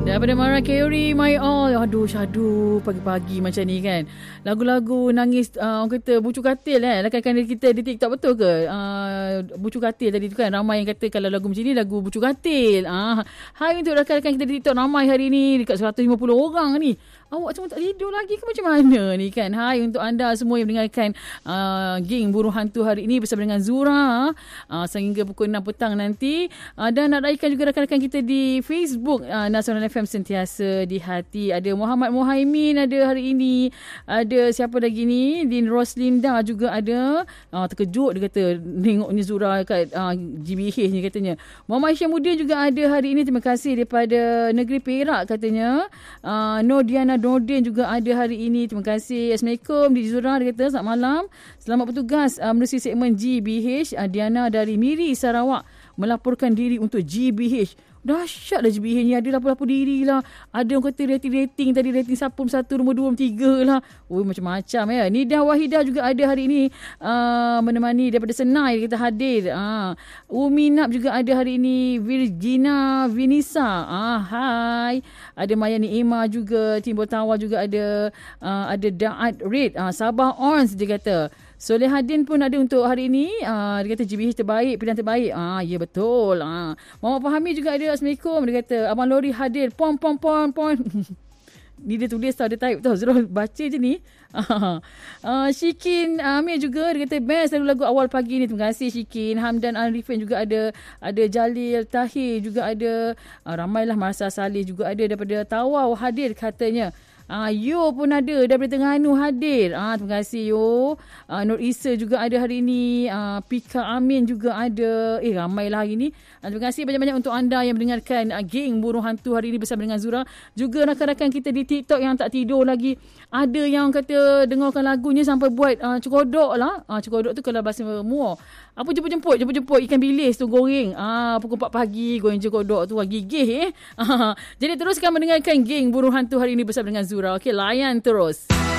Daripada Mariah Carey, My All. Aduh, syadu pagi-pagi macam ni kan. Lagu-lagu nangis, orang kata bucu katil rakan-rakan kita di TikTok, betul ke? Bucu katil tadi tu kan. Ramai yang kata kalau lagu macam ni, lagu bucu katil. Hai untuk rakan-rakan kita di TikTok ramai hari ni. Dekat 150 orang ni. Awak semua tak tidur lagi ke macam mana ni kan? Hai untuk anda semua yang mendengarkan Geng Burung Hantu hari ini bersama dengan Zura sehingga pukul 6 petang nanti. Dan nak raikan juga rakan-rakan kita di Facebook Nasional FM Sentiasa di Hati. Ada Muhammad Muhaimin ada hari ini. Ada siapa lagi ni? Din Roslinda juga ada. Terkejut dia kata tengok ni Zura kat GBH ni katanya. Muhammad Syamuddin juga ada hari ini. Terima kasih daripada Negeri Perak katanya. Nodiana Nordin juga ada hari ini. Terima kasih. Assalamualaikum di Zura, dia kata selamat malam. Selamat bertugas menerusi segmen GBH. Diana dari Miri, Sarawak melaporkan diri untuk GBH. Dahsyatlah GBH ni, ada lapor-lapor diri lah. Ada orang kata rating tadi, rating Sapum 1, nombor 2, nombor 3 lah. Oh, macam-macam ya. Nida Wahidah juga ada hari ini menemani daripada Senai, kita hadir. Umi Nap juga ada hari ini. Virginia Vinisa. Hai. Ada Maya Ni'imah juga. Timbul Tawa juga ada. Ada Da'at Red. Sabah Ons dia kata. Solehadin pun ada untuk hari ini. Dia kata GBH terbaik, pilihan terbaik. Ya betul. Muhammad Fahmi juga ada. Assalamualaikum. Dia kata Abang Lori hadir. Pon. Ni dia tulis tau, dia type tau. Zura baca je ni. Syikin Amir juga. Dia kata best lagu awal pagi ni. Terima kasih Syikin. Hamdan Arifin juga ada. Ada Jalil Tahir juga ada. Ramailah. Marsa Saleh juga ada. Daripada Tawau hadir katanya. Yo pun ada daripada Terengganu hadir. Terima kasih Yo. Nur Isa juga ada hari ini. Pika Amin juga ada. Ramailah hari ini. Terima kasih banyak-banyak untuk anda yang mendengarkan Geng Burung Hantu hari ini bersama dengan Zura. Juga rakan-rakan kita di TikTok yang tak tidur lagi. Ada yang kata dengarkan lagunya sampai buat cekodok lah. Cekodok tu kalau bahasa Muar. Apa jemput-jemput ikan bilis tu goreng. Pukul 4 pagi goreng cekodok tu gigih Jadi teruskan mendengarkan Geng Burung Hantu hari ini bersama dengan Zura. Okey, layan terus.